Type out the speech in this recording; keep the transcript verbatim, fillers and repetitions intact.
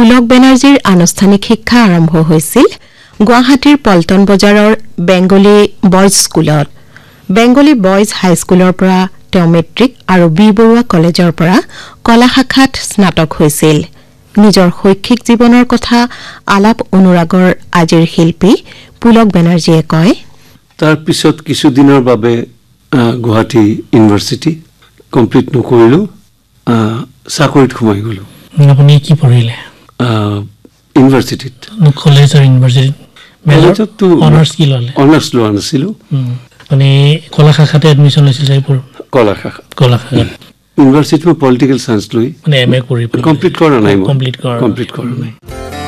পুলক বেনাৰ্জীৰ আনুষ্ঠানিক শিক্ষা আৰম্ভ হৈছিল গুৱাহাটীৰ পল্টন বজাৰৰ বেংগলী বয়জ স্কুলত বেংগলী বয়জ হাই স্কুলৰ পৰা তেওঁ মেট্ৰিক আৰু বি বৰুৱা কলেজৰ পৰা কলা শাখাত স্নাতক হৈছিল নিজৰ শৈক্ষিক জীৱনৰ কথা আলাপ অনুৰাগৰ আজিৰ শিল্পী পুলক বেনাৰ্জীয়ে কয় তাৰ পিছত কিছু দিনৰ বাবে গুৱাহাটী ইউনিভাৰ্চিটি কমপ্লিট নকৰিলো চাকৰিত সোমাই গলো আপুনি কি পঢ়িলে ইউনিভাৰ্চিটিত কলেজ আৰু ইউনিভাৰ্চিটিত মেজৰটো অনাৰ্স কি ললে অনাৰ্স লোৱা নাছিলো মানে কলা শাখাতে এডমিশ্যন লৈছিল চাইপুৰ কলা শাখা কলা শাখা ইউনিভাৰ্চিটি পলিটিকেল সায়েন্স লৈ মানে এমএ কৰি কমপ্লিট কৰা নাই কমপ্লিট কৰা কমপ্লিট কৰা নাই